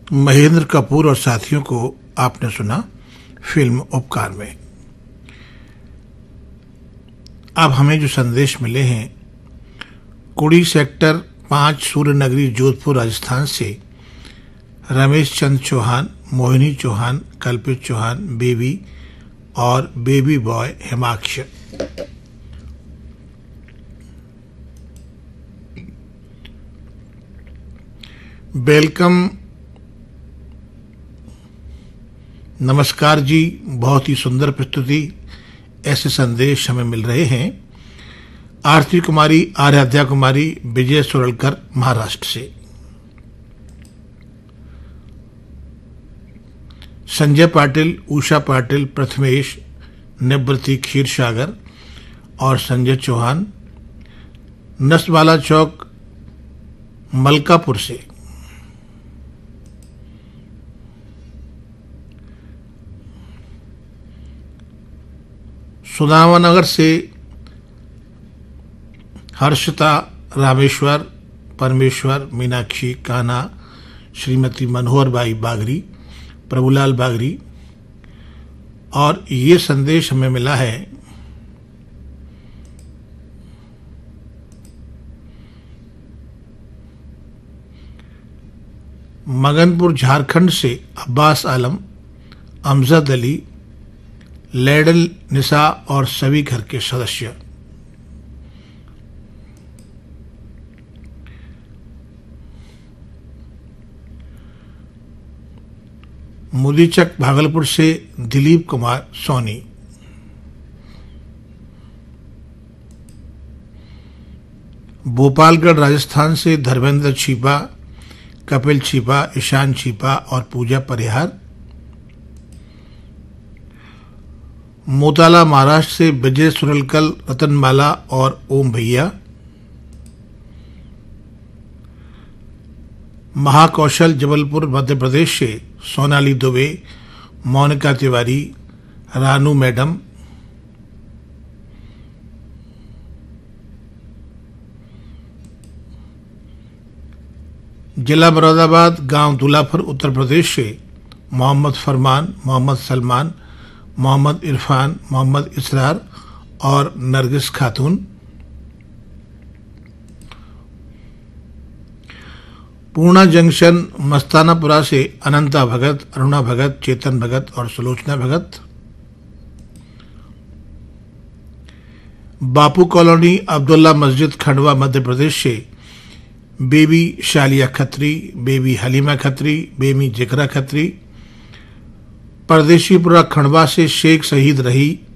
महेंद्र कपूर और साथियों को आपने सुना फिल्म उपकार में। अब हमें जो संदेश मिले हैं, कुड़ी सेक्टर 5 सूर्य नगरी जोधपुर राजस्थान से रमेश चंद चौहान, मोहिनी चौहान, कल्पित चौहान, बेबी और बेबी बॉय हिमाक्ष। वेलकम, नमस्कार जी, बहुत ही सुंदर प्रस्तुति। ऐसे संदेश हमें मिल रहे हैं आरती कुमारी, आराध्या कुमारी, विजय सुरलकर, महाराष्ट्र से। संजय पाटिल, उषा पाटिल, प्रथमेश, निवृत्ति क्षीरसागर और संजय चौहान, नसवाला चौक, मलकापुर से। सुदामानगर से हर्षिता, रामेश्वर, परमेश्वर, मीनाक्षी, कान्हा, श्रीमती मनोहर बाई बागरी, प्रभुलाल बागरी। और ये संदेश हमें मिला है मगनपुर झारखंड से अब्बास आलम, अमजद अली, लैडल निसा और सभी घर के सदस्य। मुदीचक भागलपुर से दिलीप कुमार सोनी। भोपालगढ़ राजस्थान से धर्मेंद्र छिपा, कपिल छिपा, ईशान छिपा और पूजा परिहार। मोताला महाराष्ट्र से विजय सुरलकर, रतनमाला और ओम भैया। महाकौशल जबलपुर मध्य प्रदेश से सोनाली दुबे, मोनिका तिवारी, रानू मैडम। जिला मुरादाबाद, गांव दूल्हापुर, उत्तर प्रदेश से मोहम्मद फरमान, मोहम्मद सलमान, मोहम्मद इरफान, मोहम्मद इसरार और नरगिस खातून। पूर्णा जंक्शन, मस्तानापुरा से अनंता भगत, अरुणा भगत, चेतन भगत और सुलोचना भगत। बापू कॉलोनी, अब्दुल्ला मस्जिद, खंडवा, मध्य प्रदेश से baby Shaliya Khatri, baby Halima Khatri, baby जिगरा खत्री। परदेशीपुरा, खंडवा से शेख शहीद रही,